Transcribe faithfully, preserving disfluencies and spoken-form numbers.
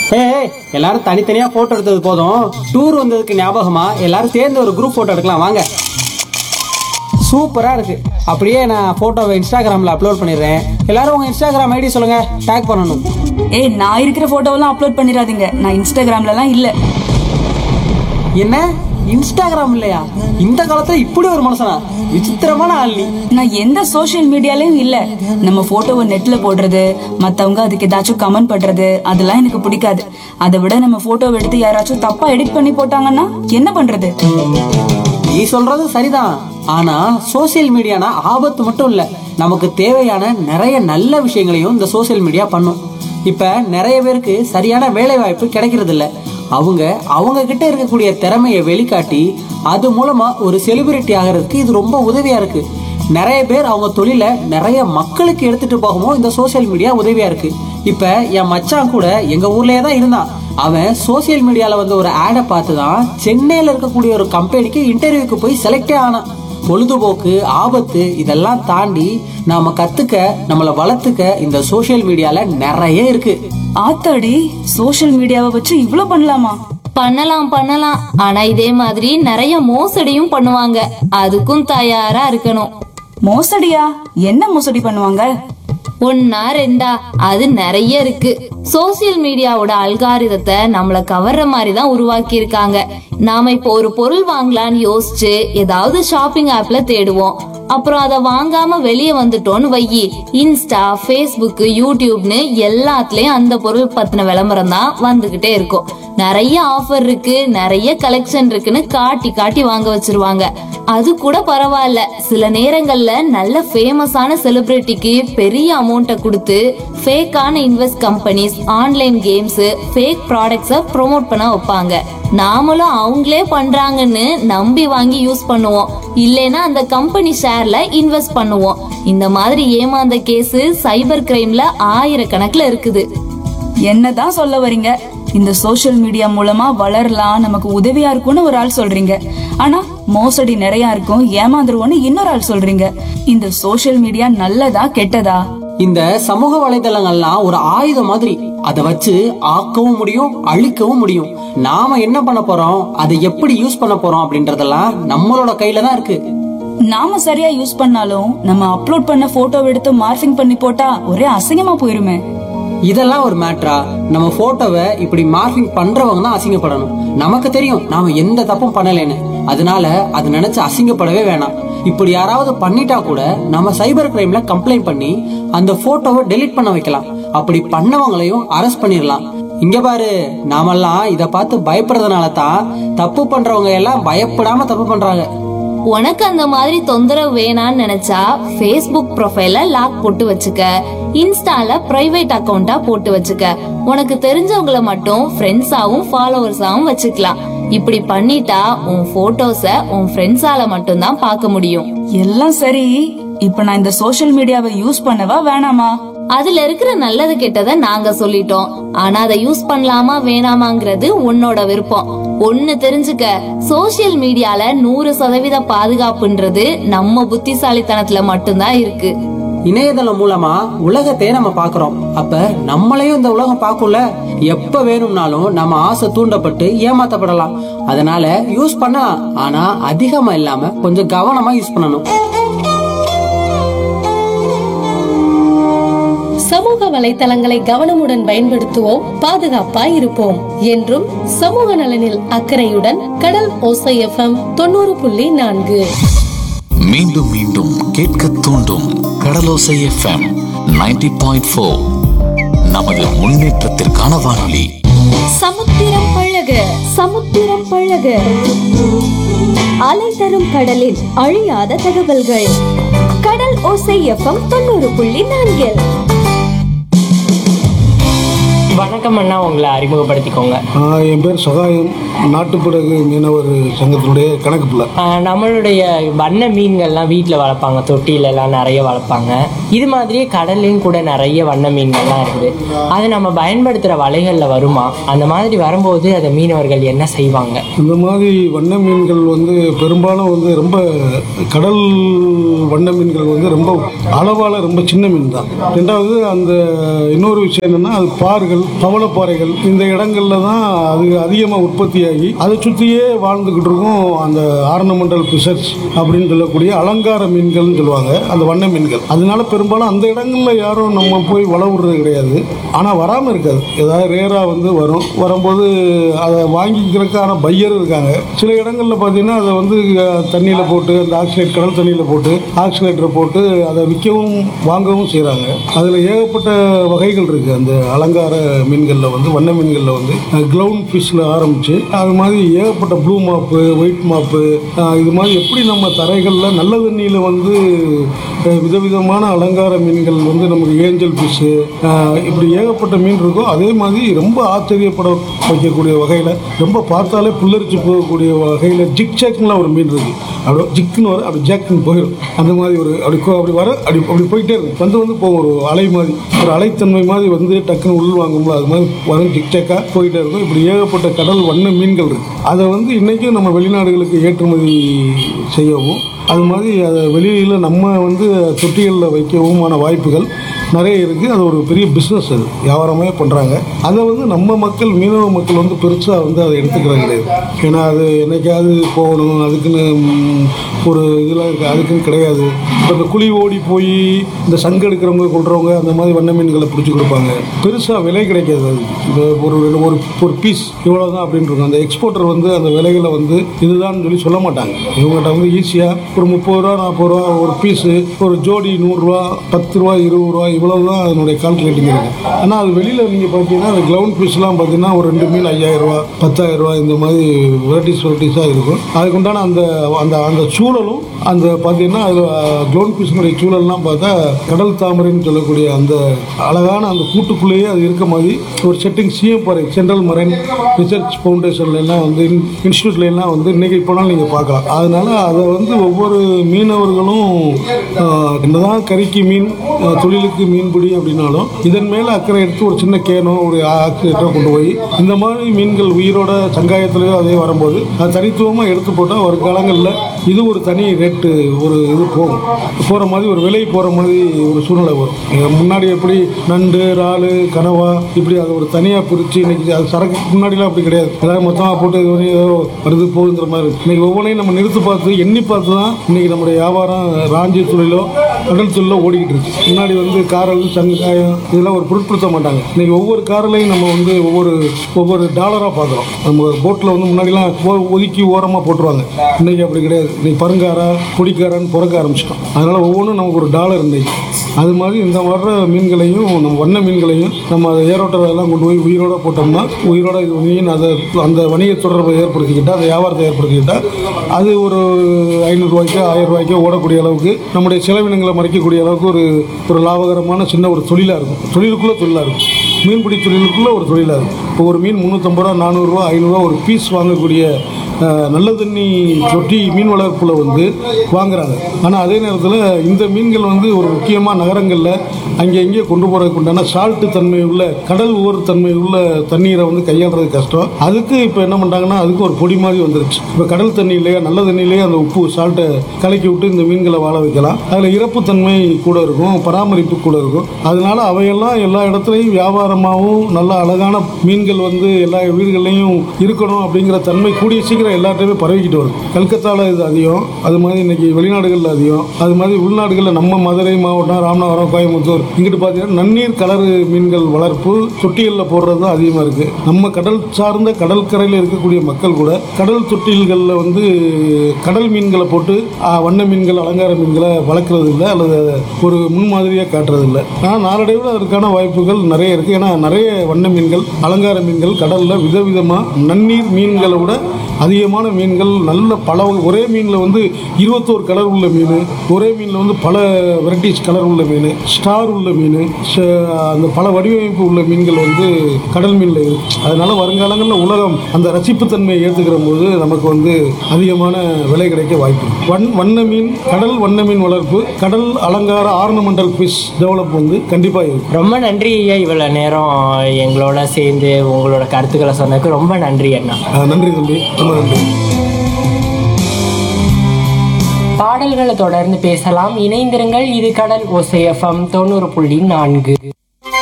ஏய் எல்லாரும் தனித்தனியா போட்டோ எடுத்தது போதும், டூர் வந்ததுக்கு ஞாபகமா எல்லாரும் சேர்ந்து ஒரு குரூப் போட்டோ எடுக்கலாம் வாங்க. சூப்பரா இருக்கு. அப்படியே நான் போட்டோவை இன்ஸ்டாகிராம்ல அப்லோட் பண்ணிடுறேன். எல்லாரும் உங்க இன்ஸ்டாகிராம் ஐடி சொல்லுங்க, டேக் பண்ணணும். ஏய் நான் இருக்கிற போட்டோவெல்லாம் அப்லோட் பண்ணிடாதீங்க, நான் இன்ஸ்டாகிராம்லலாம் இல்ல. என்ன இன்ஸ்டாகிராம் இல்லையா? இந்த காலத்துல இப்படி ஒரு மனுஷனா? விசித்திரமான ஆள் நீ. நான் எந்த சோஷியல் மீடியாலயும் இல்ல. நம்ம போட்டோவை நெட்ல போடுறது, மத்தவங்க அதுக்கு ஏதாச்சும் கமெண்ட் பண்றது, அதெல்லாம் எனக்கு பிடிக்காது. அதை விட நம்ம போட்டோவை எடுத்து யாராச்சும் தப்பா எடிட் பண்ணி போட்டாங்கன்னா என்ன பண்றது? நீ சொல்றது சரிதான். ஆனா சோசியல் மீடியானா ஆபத்து மட்டும் இல்ல, நமக்கு தேவையான நிறைய நல்ல விஷயங்களையும் இந்த சோசியல் மீடியா பண்ணும். இப்ப நிறைய பேருக்கு சரியான வேலை வாய்ப்பு கிடைக்கிறது இல்ல. அவங்க அவங்க கிட்ட இருக்கக்கூடிய திறமையை வெளிக்காட்டி அது மூலமா ஒரு செலிபிரிட்டி ஆகிறதுக்கு இது ரொம்ப உதவியா இருக்கு. நிறைய பேர் அவங்க தொழில நிறைய மக்களுக்கு எடுத்துட்டு போகவும் இந்த சோசியல் மீடியா உதவியா இருக்கு. இப்ப என் மச்சான் கூட எங்க ஊர்லயே தான் இருந்தான். அவன் சோசியல் மீடியால வந்து ஒரு ஆடை பார்த்து தான் சென்னையில இருக்கக்கூடிய ஒரு கம்பெனிக்கு இன்டர்வியூக்கு போய் செலக்டே ஆனான். பொழுதுபோக்கு, ஆபத்து இதெல்லாம் தாண்டி நாம கத்துக்க, நம்மளை வளர்த்துக்க இந்த சோசியல் மீடியால நிறைய இருக்கு. ஆத்தாடி, சோஷியல் மீடியாவை வச்சு இவ்ளோ பண்ணலாமா? பண்ணலாம் பண்ணலாம் ஆனா இதே மாதிரி நிறைய மோசடியும் பண்ணுவாங்க, அதுக்கும் தயாரா இருக்கணும். மோசடியா? என்ன மோசடி பண்ணுவாங்க? ஒன்னா ரெண்டா, அது நிறைய இருக்கு. சோசியல் மீடியாவோட அல்காரிதத்தை நம்மள கவர்ற மாதிரி தான் உருவாக்கி இருக்காங்க. நாம இப்போ ஒரு பொருள் வாங்கலாம்னு யோசிச்சு ஏதாவது ஷாப்பிங் ஆப்ல தேடுவோம். அப்புறம் அதை வாங்காம வெளியே வந்துட்டோம்னு வையி, இன்ஸ்டா, ஃபேஸ்புக், யூடியூப்னு எல்லாத்துலயும் அந்த பொருள் பத்தின விளம்பரம் தான் வந்துகிட்டே இருக்கும். நிறைய ஆஃபர் இருக்கு, நிறைய கலெக்ஷன் இருக்குன்னு காட்டி காட்டி வாங்க வச்சிருவாங்க. அது கூட பரவாயில்ல, சில நேரங்கள்ல நல்ல ஃபேமஸான செலிபிரிட்டிக்கு பெரிய அமௌண்ட்டை கொடுத்து ஃபேக்கான invest companies, online games, fake ப்ராடக்ட்ஸை ப்ரோமோட் பண்ண வைப்பாங்க. நாமளும் அவங்களே பண்றாங்கன்னு நம்பி வாங்கி யூஸ் பண்ணுவோம், இல்லைன்னா அந்த கம்பெனி ஷேர்ல இன்வெஸ்ட் பண்ணுவோம். இந்த மாதிரி ஏமாந்த கேஸ் சைபர் கிரைம்ல ஆயிரக்கணக்குல இருக்குது. என்னதான் சொல்ல வர்றீங்க? இந்த சோஷியல் மீடியா மூலமா வளரலாம், நமக்கு உதவியா இருக்கும்னு ஒரு ஆள் சொல்றீங்க. ஆனா மோசடி நிறைய இருக்கும், ஏமாந்துருவோம்னு இன்னொரு ஆள் சொல்றீங்க. இந்த சோஷியல் மீடியா நல்லதா கெட்டதா? இந்த சமூக வலைதளங்கள்லாம் ஒரு ஆயுதம் மாதிரி. அதை வச்சு ஆக்கவும் முடியும், அழிக்கவும் முடியும். நாம என்ன பண்ண போறோம், அதை எப்படி யூஸ் பண்ண போறோம் அப்படின்றதெல்லாம் நம்மளோட கையில தான் இருக்கு. நாம சரியா யூஸ் பண்ணாலும் நம்ம அப்லோட் பண்ண போட்டோ எடுத்து மார்ஃபிங் பண்ணி போட்டா ஒரே அசிங்கமா போயிருமே. இதெல்லாம் ஒரு மேட்ரா? நம்ம போட்டோவை இப்படி மார்க்கிங் பண்றவங்க தான் அசிங்கப்படணும். நமக்கு தெரியும் நாம எந்த தப்பும் பண்ணலைன்னு, அதனால அது நினைச்சு அசிங்கப்படவே வேணாம். இப்படி யாராவது பண்ணிட்டா கூட நம்ம சைபர் கிரைம்ல கம்ப்ளைண்ட் பண்ணி அந்த போட்டோவை டெலீட் பண்ண வைக்கலாம். அப்படி பண்ணவங்களையும் அரெஸ்ட் பண்ணிடலாம். இங்க பாரு, நாமெல்லாம் இத பார்த்து பயப்படுறதுனால தான் தப்பு பண்றவங்க எல்லாம் பயப்படாம தப்பு பண்றாங்க. உனக்கு அந்த மாதிரி தொந்தரவு வேணான்னு நினைச்சா ஃபேஸ்புக் ப்ரொஃபைல லாக் போட்டு வச்சுக்க, இன்ஸ்டால பிரைவேட் அக்கவுண்டா போட்டு வச்சுக்க. உனக்கு தெரிஞ்சவங்கள மட்டும் ஃப்ரெண்ட்ஸாவும் ஃபாலோவர்ஸாவும் வச்சுக்கலாம். இப்படி பண்ணிட்டா உன் போட்டோஸ உன் ஃப்ரெண்ட்ஸால மட்டும் தான் பார்க்க முடியும். எல்லாம் சரி, இப்ப நான் இந்த சோஷியல் மீடியாவை யூஸ் பண்ணவா வேணாமா? அதுல இருக்கிற நல்லது கெட்டதை நாங்க சொல்லிட்டோம். ஆனா அதை யூஸ் பண்ணலாமா வேணாமாங்கிறது உன்னோட விருப்பம். ஒண்ணு தெரிஞ்சுக்க, சோசியல் மீடியால நூறு சதவீத பாதுகாப்புன்றது நம்ம புத்திசாலித்தனத்துல மட்டும்தான் இருக்கு. இணையதளம் மூலமா உலகத்தையே நம்ம பாக்குறோம். அப்ப நம்மளையும் இந்த உலகம் பார்க்கும்ல. எப்ப வேணும்னாலும் நம்ம ஆசை தூண்டப்பட்டு ஏமாத்தப்படலாம். அதனால யூஸ் பண்ணலாம், ஆனா அதிகமா இல்லாம கொஞ்சம் கவனமா யூஸ் பண்ணணும். சமூக வலைத்தளங்களை கவனமுடன் பயன்படுத்துவோம், பாதுகாப்பாய் இருப்போம். என்றும் சமூக நலனில் அக்கறையுடன் கடல் ஓசை எஃப்எம் தொண்ணூறு புள்ளி நான்கு. மீண்டும் மீண்டும் கேட்க தூண்டும் கடலோசை எஃப்எம் நைன்டி பாயிண்ட் ஃபோர். நமது முன்னேற்றத்திற்கான வானொலி. சமுத்திரம் பழக சமுத்திரம் பழக அலை தரும் கடலில் அழியாத தகவல்கள். கடல் ஓசை எஃப்எம் தொண்ணூறு புள்ளி நான்கு. வணக்கம் அண்ணா, உங்களை அறிமுகப்படுத்திக்கோங்க. என் பேர் சகாயம், நாட்டுப்படகு மீனவர் சங்கத்தினுடைய கணக்கு பிள்ளை. நம்மளுடைய வண்ண மீன்கள்லாம் வீட்டில் வளர்ப்பாங்க, தொட்டிலெல்லாம் நிறைய வளர்ப்பாங்க. இது மாதிரியே கடல்லையும் கூட நிறைய வண்ண மீன்கள்லாம் இருக்குது. அது நம்ம பயன்படுத்துகிற வலைகளில் வருமா? அந்த மாதிரி வரும்போது அதை மீனவர்கள் என்ன செய்வாங்க? இந்த மாதிரி வண்ண மீன்கள் வந்து பெரும்பாலும் வந்து ரொம்ப கடல் வண்ண மீன்கள் வந்து ரொம்ப அளவால் ரொம்ப சின்ன மீன் தான். ரெண்டாவது அந்த இன்னொரு விஷயம் என்னென்னா அது பார்கள் கவனப்பாறைகள் இந்த இடங்கள்ல தான் அது அதிகமாக உற்பத்தியாகி அதை சுற்றியே வாழ்ந்துக்கிட்டு இருக்கும் அந்த ஆர்னமெண்டல் ஃபிஷர்ஸ் அப்படின்னு சொல்லக்கூடிய அலங்கார மீன்கள்னு சொல்லுவாங்க, அந்த வண்ண மீன்கள். அதனால பெரும்பாலும் அந்த இடங்கள்ல யாரும் நம்ம போய் வள விடுறது கிடையாது. ஆனால் வராமல் இருக்காது, ஏதாவது ரேராக வந்து வரும். வரும்போது அதை வாங்கிக்கிறதுக்கான பையர் இருக்காங்க. சில இடங்களில் பார்த்தீங்கன்னா அதை வந்து தண்ணியில் போட்டு அந்த ஆக்சிலேட் கடல் தண்ணியில் போட்டு ஆக்சிலேட்டரை போட்டு அதை விற்கவும் வாங்கவும் செய்கிறாங்க. அதில் ஏகப்பட்ட வகைகள் இருக்குது. அந்த அலங்கார மீன்களில் வந்து வண்ண மீன்களில் வந்து க்ளவுன் ஃபிஷ்ஷில் ஆரம்பித்து அது மாதிரி ஏகப்பட்ட ப்ளூ மாப்பு, ஒயிட் மாப்பு, இது மாதிரி எப்படி நம்ம தரைகளில் நல்ல தண்ணியில் வந்து விதவிதமான அலங்கார மீன்கள் வந்து நமக்கு ஏஞ்சல் ஃபிஷ்ஷு இப்படி ஏகப்பட்ட மீன் இருக்கும். அதே மாதிரி ரொம்ப ஆச்சரியப்பட வைக்கக்கூடிய வகையில் ரொம்ப பார்த்தாலே புல்லரிச்சு போகக்கூடிய வகையில் ஜிக் ஜாக்னு ஒரு மீன் இருக்குது. அப்படி ஜிக்குன்னு வரும், அப்படி ஜாக்குன்னு போயிடும். அந்த மாதிரி ஒரு அப்படி அப்படி வர அப்படி அப்படி போயிட்டே இருக்கும். வந்து வந்து போகும் ஒரு அலை மாதிரி, ஒரு அலைத்தன்மை மாதிரி வந்து டக்குன்னு உள் வாங்கும்போது அது மாதிரி வரும், ஜிக் ஜாக்காக போயிட்டே இருக்கும். இப்படி ஏகப்பட்ட கடல் வண்ண மீன்கள் இருக்குது. அதை வந்து இன்றைக்கும் நம்ம வெளிநாடுகளுக்கு ஏற்றுமதி செய்யவும் அது மாதிரி அதை வெளியில் நம்ம வந்து தொட்டிகளில் வைக்கவுமான வாய்ப்புகள் நிறைய இருக்குது. அது ஒரு பெரிய பிஸ்னஸ், அது வியாபாரமே பண்ணுறாங்க. அதை வந்து நம்ம மக்கள், மீனவ மக்கள் வந்து பெருசாக வந்து அதை எடுத்துக்கிறது கிடையாது. ஏன்னா அது என்னைக்காவது போகணும், அதுக்குன்னு ஒரு இதெல்லாம் இருக்குது, அதுக்குன்னு கிடையாது. இப்போ இந்த குழி ஓடி போய் இந்த சங்கு எடுக்கிறவங்க கொள்றவங்க அந்த மாதிரி வண்ண மீன்களை பிடிச்சி கொடுப்பாங்க. பெருசாக விலை கிடைக்காது. அது இந்த ஒரு ஒரு ஒரு பீஸ் இவ்வளோ தான் அப்படின்னு இருக்கும். அந்த எக்ஸ்போர்ட்டர் வந்து அந்த விலைகளை வந்து இதுதான் சொல்லி சொல்ல மாட்டாங்க. இவங்ககிட்ட வந்து ஈஸியாக ஒரு முப்பது ரூபா நாற்பது ரூபா ஒரு பீஸு, ஒரு ஜோடி நூறுரூவா, பத்து ரூபா, இருபது ரூபா, இவ்வளவு தான் அதனுடைய கால்குலேட்டிங் இருக்குது. ஆனால் அது வெளியில் நீங்கள் பார்த்தீங்கன்னா அந்த க்ளவுன் ஃபிஷ்லாம் பார்த்தீங்கன்னா ஒரு ரெண்டு மீன் ஐயாயிரம் ரூபா, பத்தாயிரம் ரூபா, இந்த மாதிரி வெரைட்டிஸ் வெரைட்டிஸாக இருக்கும். அதுக்குண்டான அந்த அந்த அந்த சூழலும் அந்த பார்த்தீங்கன்னா அது க்ளவுன் ஃபிஷ்னுடைய சூழல்லாம் பார்த்தா கடல் தாமரைன்னு சொல்லக்கூடிய அந்த அழகான அந்த கூட்டுக்குள்ளேயே அது இருக்க மாதிரி ஒரு செட்டிங் சிஎம்பாறை சென்ட்ரல் மரைன் ரிசர்ச் ஃபவுண்டேஷன்லாம் வந்து இன்ஸ்டியூட்லாம் வந்து இன்றைக்கி போனாலும் நீங்கள் பார்க்கலாம். அதனால அதை வந்து ஒவ்வொரு மீனவர்களும் என்னதான் கறிக்கு மீன், தொழிலுக்கு மீன்பிடி அப்படின்னாலும் இதன் மேலே அக்கறை எடுத்து ஒரு சின்ன கேனோ ஒரு ஆக்சிலேட்டரோ கொண்டு போய் இந்த மாதிரி மீன்கள் உயிரோட சங்காயத்திலேயோ அதே வரும்போது அது தனித்துவமாக எடுத்து போட்டால் ஒரு காலங்களில் இது ஒரு தனி ரேட்டு ஒரு இது போகும், போகிற மாதிரி ஒரு விலை போகிற மாதிரி ஒரு சூழ்நிலை வரும். முன்னாடி எப்படி நண்டு, இறாலு, கனவா இப்படி அதை ஒரு தனியாக பிரித்து இன்னைக்கு அது சரக்கு முன்னாடிலாம் அப்படி கிடையாது. எல்லாரும் மொத்தமாக போட்டு இது வரையும் ஏதோ வருது போகுங்கிற மாதிரி இன்னைக்கு ஒவ்வொன்றையும் நம்ம நிறுத்து பார்த்து எண்ணி பார்த்து தான் இன்னைக்கு நம்முடைய வியாபாரம் ராஞ்சி தொழிலோ கடல் தொழிலோ ஓடிக்கிட்டு இருக்கு. முன்னாடி வந்து காரல், சங்காயம் இதெல்லாம் ஒரு பொருட்படுத்த மாட்டாங்க. இன்னைக்கு ஒவ்வொரு காரலையும் நம்ம வந்து ஒவ்வொரு ஒவ்வொரு டாலராக பார்க்குறோம். நம்ம போட்டில் வந்து முன்னாடிலாம் ஒதுக்கி ஓரமாக போட்டுருவாங்க. இன்னைக்கு அப்படி கிடையாது. இன்னைக்கு பருங்காரா, பொடிக்காரான்னு பிறக்க ஆரம்பிச்சிட்டோம். அதனால ஒவ்வொன்றும் நமக்கு ஒரு டாலர் இன்னைக்கு. அது மாதிரி இந்த வர்ற மீன்களையும் நம்ம வண்ண மீன்களையும் நம்ம அதை ஏரோட்டரெல்லாம் கொண்டு போய் உயிரோட போட்டோம்னா உயிரோட இது மீன் அதை அந்த வணிக தொடர்பை ஏற்படுத்திக்கிட்டால், அந்த வியாபாரத்தை ஏற்படுத்திக்கிட்டால் அது ஒரு ஐநூறுரூவாய்க்கோ ஆயிரம் ரூபாய்க்கோ ஓடக்கூடிய அளவுக்கு நம்முடைய செலவினங்களை மறைக்கக்கூடிய அளவுக்கு ஒரு ஒரு லாபகரமான சின்ன ஒரு தொழிலாக இருக்கும். தொழிலுக்குள்ளே தொழிலாக இருக்கும். மீன்பிடி தொழிலுக்குள்ளே ஒரு தொழிலாக இருக்கும். இப்போ ஒரு மீன் முந்நூற்றம்பது ரூபா, நானூறுரூவா, ஐநூறுரூவா ஒரு பீஸ் வாங்கக்கூடிய நல்ல தண்ணி தொட்டி மீன் வளர்ப்பில் வந்து வாங்குறாங்க. ஆனால் அதே நேரத்தில் இந்த மீன்கள் வந்து ஒரு முக்கியமாக நகரங்களில் அங்கே எங்கேயே கொண்டு போகிறதுக்கு உண்டான சால்ட்டு தன்மை உள்ள கடல் ஊர் தன்மை உள்ள தண்ணீரை வந்து கையாளுறது கஷ்டம். அதுக்கு இப்போ என்ன பண்ணுறாங்கன்னா அதுக்கு ஒரு பொடி மாதிரி வந்துருச்சு. இப்போ கடல் தண்ணியிலேயே நல்ல தண்ணியிலேயே அந்த உப்பு சால்ட்டை கலக்கி விட்டு இந்த மீன்களை வாழ வைக்கலாம். அதில் இறப்பு தன்மை கூட இருக்கும், பராமரிப்பு கூட இருக்கும். அதனால அவையெல்லாம் எல்லா இடத்துலையும் வியாபாரமாகவும் நல்ல அழகான மீன்கள் வந்து எல்லா வீடுகள்லையும் இருக்கணும் அப்படிங்கிற தன்மை கூடிய சீக்கிரம் எல்லாத்தையுமே பரவிக்கிட்டு வரும். கல்கத்தாவில் இது அதிகம், அது மாதிரி இன்னைக்கு வெளிநாடுகளில் அதிகம், அது மாதிரி உள்நாடுகளில் நம்ம மதுரை மாவட்டம், ராமநாதபுரம், கோயம்புத்தூர் இங்கிட்டு பார்த்தீங்கன்னா நன்னீர் கலர் மீன்கள் வளர்ப்பு தொட்டிகளில் போடுறது தான் அதிகமாக இருக்குது. நம்ம கடல் சார்ந்த கடற்கரையில் இருக்கக்கூடிய மக்கள் கூட கடல் தொட்டில்களில் வந்து கடல் மீன்களை போட்டு வண்ண மீன்கள், அலங்கார மீன்களை வளர்க்குறது இல்லை, அல்லது ஒரு முன்மாதிரியாக காட்டுறது இல்லை. ஆனால் நாளடைவில் அதற்கான வாய்ப்புகள் நிறைய இருக்குது. ஏன்னா நிறைய வண்ண மீன்கள், அலங்கார மீன்கள் கடலில் விதவிதமாக நன்னீர் மீன்களை விட அதிகமான மீன்கள் நல்ல பல ஒரே மீனில் வந்து இருபத்தோரு கலர் உள்ள மீன், ஒரே மீனில் வந்து பல வெரைட்டிஸ் கலர் உள்ள மீன், ஸ்டார் உள்ள மீன், அந்த பல வடிவமைப்பு உள்ள மீன்கள் வந்து கடல் மீனில் இருக்குது. அதனால வருங்காலங்களில் உலகம் அந்த ரசிப்புத்தன்மையை ஏற்றுக்கிற போது நமக்கு வந்து அதிகமான விலை கிடைக்க வாய்ப்பு. வண் வண்ண மீன், கடல் வண்ண மீன் வளர்ப்பு, கடல் அலங்கார ஆர்னமெண்டல் ஃபிஷ் டெவலப் வந்து கண்டிப்பாக இருக்குது. ரொம்ப நன்றி ஐயா, இவ்வளோ நேரம் எங்களோட சேர்ந்து உங்களோட கருத்துக்களை சொன்னதுக்கு ரொம்ப நன்றி அண்ணா. நன்றி தம்பி, ரொம்ப நன்றி. பாடல்களை தொடர்ந்து பேசலாம், இணைந்திருங்கள். இது கடல் ஓசை எஃப்எம் தொண்ணூறு புள்ளி நான்கு.